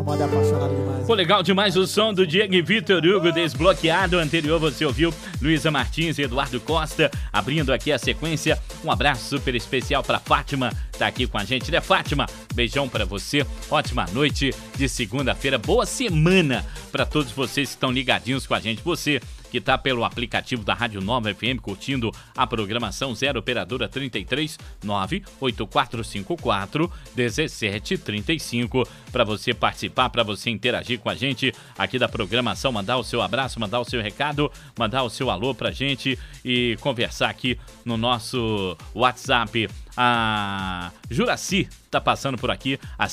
modo é apaixonado demais. Pô, legal demais o som do Diego e Vitor Hugo, Desbloqueado. Anterior você ouviu Luísa Martins e Eduardo Costa, abrindo aqui a sequência. Um abraço super especial pra Fátima, tá aqui com a gente, né, Fátima? Beijão pra você, ótima noite de segunda-feira, boa semana pra todos vocês que estão ligadinhos com a gente. Você que tá pelo aplicativo da Rádio Nova FM curtindo a programação 0 operadora 33 98454 1735 para você participar, para você interagir com a gente aqui da programação, mandar o seu abraço, mandar o seu recado, mandar o seu alô pra gente e conversar aqui no nosso WhatsApp. A Juraci tá passando por aqui,